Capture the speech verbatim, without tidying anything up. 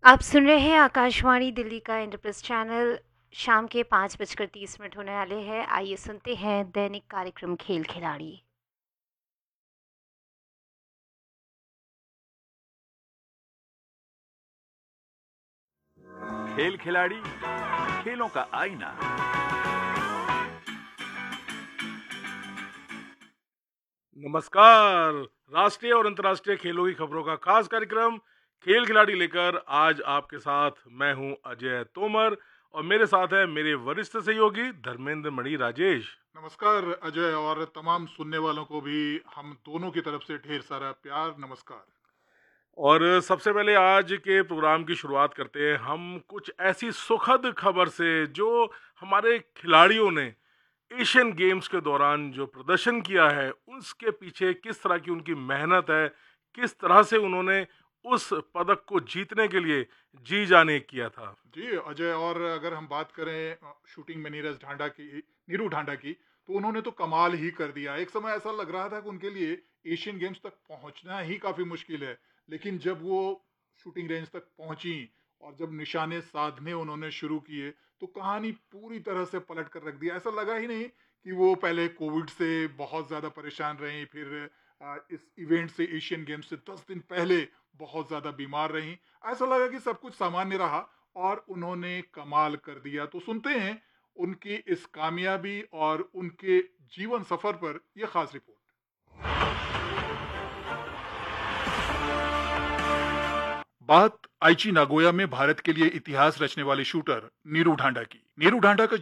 आप सुन रहे हैं आकाशवाणी दिल्ली का इंद्रप्रस्थ चैनल। शाम के पाँच बजकर तीस मिनट होने वाले हैं। आइए सुनते हैं दैनिक कार्यक्रम खेल खिलाड़ी। खेल खिलाड़ी, खेलों का आईना। नमस्कार। राष्ट्रीय और अंतर्राष्ट्रीय खेलों की खबरों का खास कार्यक्रम खेल खिलाड़ी लेकर आज आपके साथ मैं हूं अजय तोमर और मेरे साथ है मेरे वरिष्ठ सहयोगी धर्मेंद्र मणि राजेश। नमस्कार अजय और तमाम सुनने वालों को भी हम दोनों की तरफ से ढेर सारा प्यार नमस्कार। और सबसे पहले आज के प्रोग्राम की शुरुआत करते हैं हम कुछ ऐसी सुखद खबर से जो हमारे खिलाड़ियों ने एशियन गेम्स के दौरान जो प्रदर्शन किया है उसके पीछे किस तरह की उनकी मेहनत है, किस तरह से उन्होंने उस पदक को जीतने के लिए जी जाने किया था। जी अजय, और अगर हम बात करें अ, शूटिंग में नीरज ढांडा की नीरू ढांडा की, तो उन्होंने तो कमाल ही कर दिया। एक समय ऐसा लग रहा था कि उनके लिए एशियन गेम्स तक पहुंचना ही काफ़ी मुश्किल है, लेकिन जब वो शूटिंग रेंज तक पहुंची और जब निशाने साधने उन्होंने शुरू किए, तो कहानी पूरी तरह से पलट कर रख दिया। ऐसा लगा ही नहीं कि वो पहले कोविड से बहुत ज़्यादा परेशान रहीं, फिर अ, इस इवेंट से, एशियन गेम्स से दस दिन पहले बहुत ज़्यादा बीमार रहीं। ऐसा लगा कि सब कुछ सामान्य रहा और उन्होंने कमाल कर दिया। तो सुनते हैं उनकी इस कामयाबी और उनके जीवन सफर पर यह खास रिपोर्ट। बात आइची नागोया में भारत के लिए इतिहास रचने वाले शूटर नीरू ढांडा की। नीरू ढांडा का